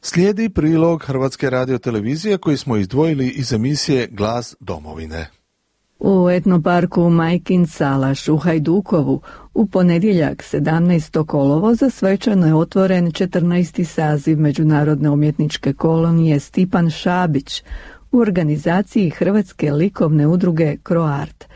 Slijedi prilog Hrvatske radiotelevizije koji smo izdvojili iz emisije Glas domovine. U etnoparku Majkin Salaš u Hajdukovu u ponedjeljak 17. kolovoza svečano je otvoren 14. saziv Međunarodne umjetničke kolonije Stipan Šabić u organizaciji Hrvatske likovne udruge Croart.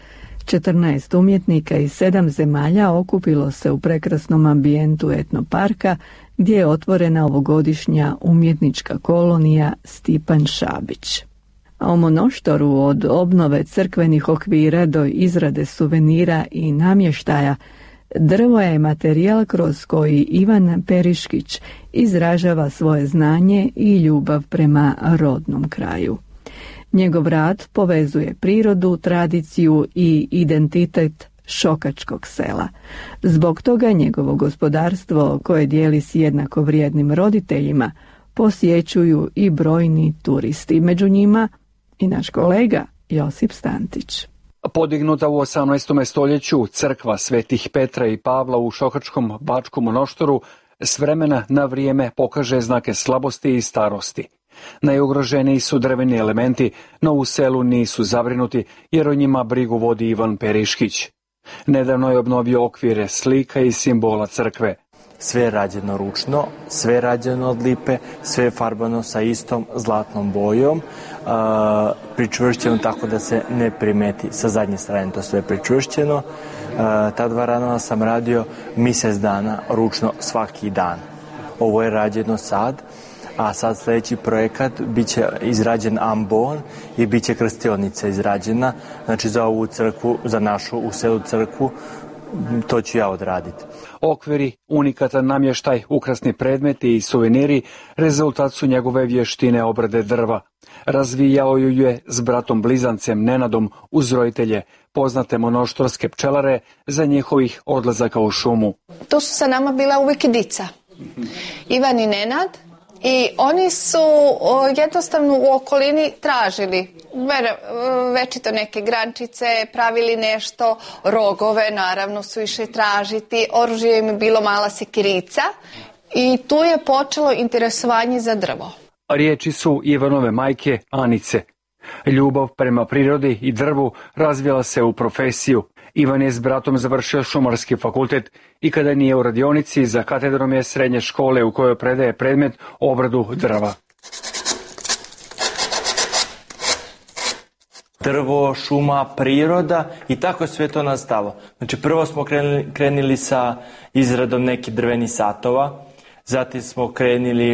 14 umjetnika iz 7 zemalja okupilo se u prekrasnom ambijentu etnoparka gdje je otvorena ovogodišnja umjetnička kolonija Stipan Šabić. A u Monoštoru od obnove crkvenih okvira do izrade suvenira i namještaja, drvo je materijal kroz koji Ivan Periškić izražava svoje znanje i ljubav prema rodnom kraju. Njegov rad povezuje prirodu, tradiciju i identitet šokačkog sela. Zbog toga njegovo gospodarstvo, koje dijeli s jednako vrijednim roditeljima, posjećuju i brojni turisti, među njima i naš kolega Josip Stantić. Podignuta u 18. stoljeću crkva svetih Petra i Pavla u šokačkom Bačkom Monoštoru s vremena na vrijeme pokaže znake slabosti i starosti. Najugroženiji su drveni elementi, no u selu nisu zabrinuti jer o njima brigu vodi Ivan Periškić. Nedavno je obnovio okvire slika i simbola crkve. Sve je rađeno ručno, sve je rađeno od lipe, sve je farbano sa istom zlatnom bojom, pričvršćeno tako da se ne primeti. Sa zadnje strane to sve pričvršćeno. Ta 2 radova sam radio mjesec dana ručno svaki dan. Ovo je rađeno sad, a sad sljedeći projekat bit će izrađen ambon i bit će krstionica izrađena. Znači za ovu crkvu, za našu u selu crkvu, to ću ja odraditi. Okviri, unikatan namještaj, ukrasni predmeti i suveniri rezultat su njegove vještine obrade drva. Razvijao ju je s bratom blizancem Nenadom uz roditelje, poznate monoštorske pčelare, za njihovih odlazaka u šumu. Tu su sa nama bila uvijek i dica, Ivan i Nenad, i oni su jednostavno u okolini tražili večito neke grančice, pravili nešto, rogove naravno su išli tražiti, oružje im je bilo mala sekirica i tu je počelo interesovanje za drvo. Riječi su Ivanove majke Anice. Ljubav prema prirodi i drvu razvila se u profesiju. Ivan je s bratom završio šumarski fakultet i kada nije u radionici, za katedrom je srednje škole u kojoj predaje predmet obradu drva. Drvo, šuma, priroda i tako je sve to nastalo. Znači prvo smo krenili sa izradom nekih drvenih satova, zatim smo krenili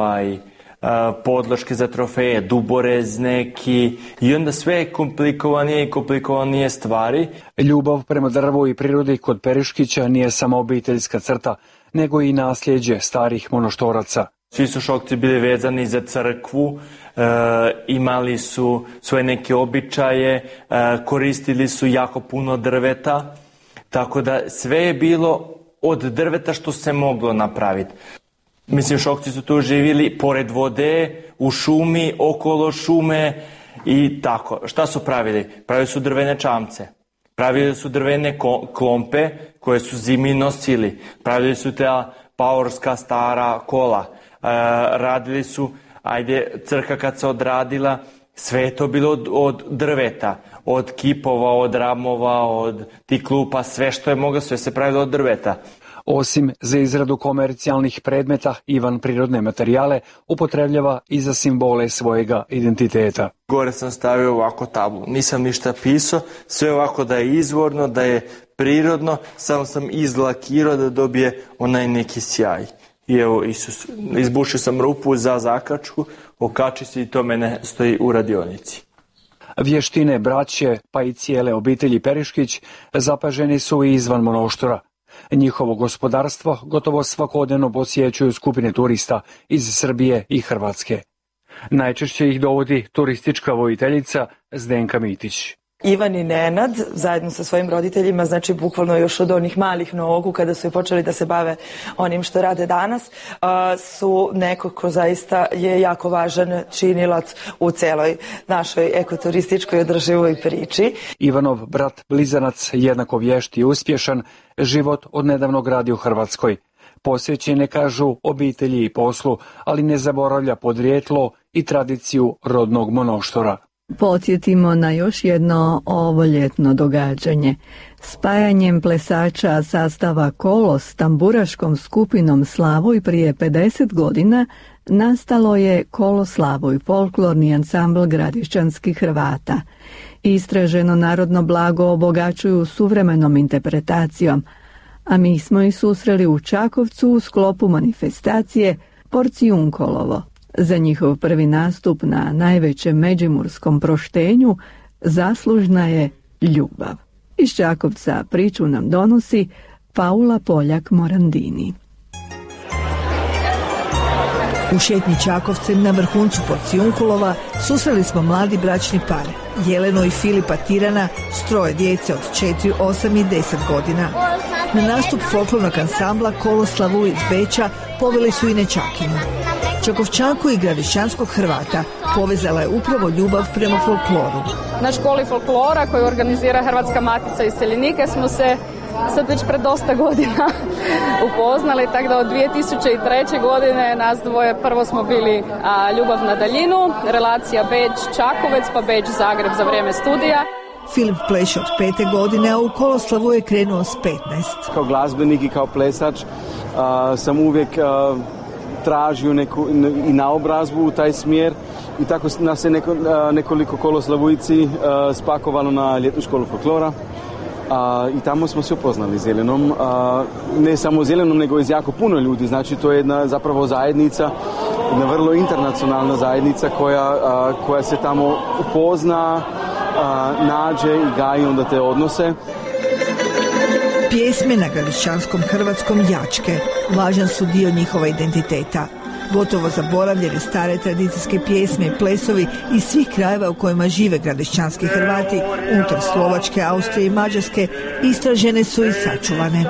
podloške za trofeje, duborez neki i onda sve komplikovanije stvari. Ljubav prema drvu i prirodi kod Periškića nije samo obiteljska crta, nego i nasljeđe starih monoštoraca. Svi su Šokci bili vezani za crkvu, imali su svoje neke običaje, koristili su jako puno drveta, tako da sve je bilo od drveta što se moglo napraviti. Mislim, Šokci su tu živjeli pored vode, u šumi, okolo šume i tako. Šta su pravili? Pravili su drvene čamce, pravili su drvene klompe koje su zimi nosili, pravili su ta paorska stara kola, radili su, crkva kad se odradila, sve je to bilo od drveta, od kipova, od ramova, od tih klupa, sve što je moglo, sve se pravilo od drveta. Osim za izradu komercijalnih predmeta, Ivan prirodne materijale upotrebljava i za simbole svojega identiteta. Gore sam stavio ovako tablu, nisam ništa pisao, sve ovako da je izvorno, da je prirodno, samo sam izlakirao da dobije onaj neki sjaj. I evo, izbušio sam rupu za zakačku, okači se i to mene stoji u radionici. Vještine braće, pa i cijele obitelji Periškić zapaženi su i izvan Monoštora. Njihovo gospodarstvo gotovo svakodnevno posjećuju skupine turista iz Srbije i Hrvatske. Najčešće ih dovodi turistička voditeljica Zdenka Mitić. Ivan i Nenad, zajedno sa svojim roditeljima, znači bukvalno još od onih malih nogu, kada su i počeli da se bave onim što rade danas, su neko ko zaista je jako važan činilac u celoj našoj ekoturističkoj održivoj priči. Ivanov brat blizanac, jednako vješt i uspješan, život odnedavno gradi u Hrvatskoj. Posvećene, kažu, obitelji i poslu, ali ne zaboravlja podrijetlo i tradiciju rodnog monoštora. Podsjetimo na još jedno ovoljetno događanje. Spajanjem plesača sastava Kolo s tamburaškom skupinom Slavoj prije 50 godina nastalo je Kolo Slavoj, folklorni ansambl gradišćanskih Hrvata. Istraženo narodno blago obogaćuju suvremenom interpretacijom, a mi smo ih susreli u Čakovcu u sklopu manifestacije Porcijunkolovo. Za njihov prvi nastup na najvećem međimurskom proštenju zaslužna je ljubav. Iz Čakovca priču nam donosi Paula Poljak-Morandini. U šetnji Čakovcem na vrhuncu Porcijunkulova susreli smo mladi bračni par, Jelenu i Filipa Tirana s 3 djece od 4, 8 i 10 godina. Na nastup folklornog ansambla Kolo Slavoj iz Beča poveli su i nećakinju. Čakovčanku i gradišćanskog Hrvata povezala je upravo ljubav prema folkloru. Na školi folklora koju organizira Hrvatska matica iseljenike smo se sad već pred dosta godina upoznali, tako da od 2003. godine nas dvoje prvo smo bili ljubav na daljinu, relacija Beč-Čakovec pa Beč-Zagreb za vrijeme studija. Filip pleše od 5. godine, a u Koloslavu je krenuo s 15. Kao glazbenik i kao plesač sam uvijek tražio neku i naobrazbu u taj smjer i tako nas je nekoliko Koloslavujci spakovalo na ljetnu školu folklora. I tamo smo se upoznali s Jelenom, ne samo s Jelenom, nego i s jako puno ljudi. Znači, to je jedna zapravo zajednica, jedna vrlo internacionalna zajednica koja se tamo upozna, nađe i gaji onda te odnose. Pjesme na gradišćanskom hrvatskom jačke važan su dio njihova identiteta. Gotovo zaboravljene stare tradicijske pjesme i plesovi iz svih krajeva u kojima žive gradišćanski Hrvati unutar Slovačke, Austrije i Mađarske istražene su i sačuvane.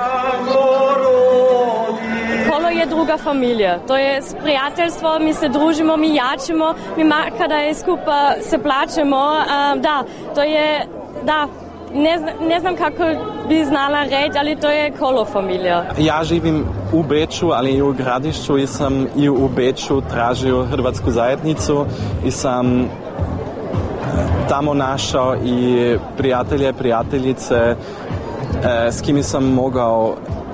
Kolo je druga familija, to je prijateljstvo, mi se družimo, mi jačimo, mi kada je skupa se plačemo, to je, ne znam kako bi znala reći, ali to je Kolo familija. Ja živim u Beču, ali i u Gradišću i sam i u Beču tražio hrvatsku zajednicu i sam tamo našao i prijatelje, prijateljice s kimi sam mogao,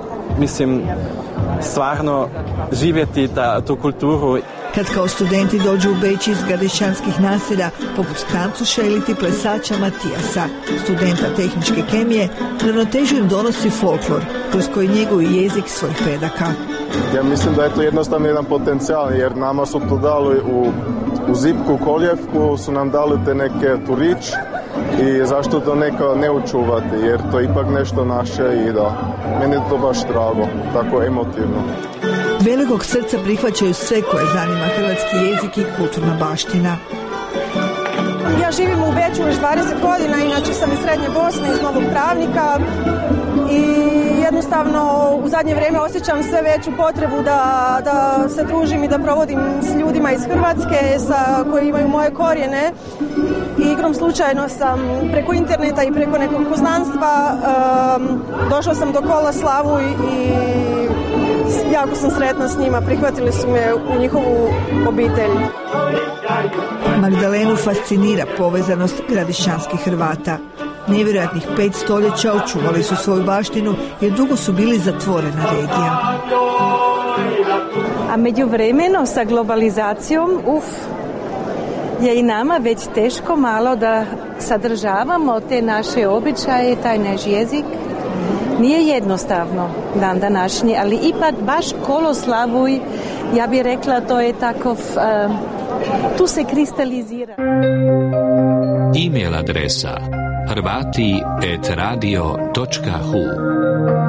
stvarno živjeti tu kulturu. Kad kao studenti dođu u Beč iz gradišćanskih naselja, poput Kancuša ili ti plesača Matijasa, studenta tehničke kemije, ravnotežu im donosi folklor, kroz koji njeguju jezik svojih predaka. Ja mislim da je to jednostavno jedan potencijal, jer nama su to dali u Zipku, Koljevku, su nam dali te neke turić i zašto to neka ne učuvati, jer to je ipak nešto naše i meni je to baš drago, tako emotivno. Velikog srca prihvaćaju sve koje zanima hrvatski jezik i kulturna baština. Ja živim u Beču već 20 godina, inače sam iz Srednje Bosne, iz Novog Travnika i jednostavno u zadnje vrijeme osjećam sve veću potrebu da se družim i da provodim s ljudima iz Hrvatske koji imaju moje korijene. I igrom slučajno sam preko interneta i preko nekog poznanstva došla sam do Kola Slavu i jako sam sretna s njima, prihvatili su me u njihovu obitelj. Magdalenu fascinira povezanost gradišćanskih Hrvata. Nevjerojatnih 5 stoljeća očuvali su svoju baštinu jer dugo su bili zatvorena regija. A međuvremeno sa globalizacijom, je i nama već teško malo da sadržavamo te naše običaje, taj naš jezik. Nije jednostavno dan današnji, ali ipak baš Kolo Slavuj, ja bih rekla, to je takov, tu se kristalizira. E-mail adresa hrvati@radio.hu